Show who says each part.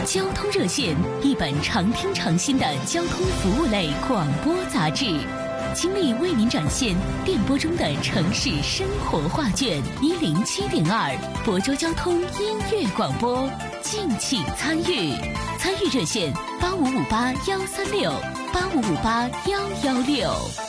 Speaker 1: 交通热线，一本常听常新的交通服务类广播杂志，倾力为您展现电波中的城市生活画卷。107.2亳州交通音乐广播，敬请参与。参与热线：8558-136，8558-116。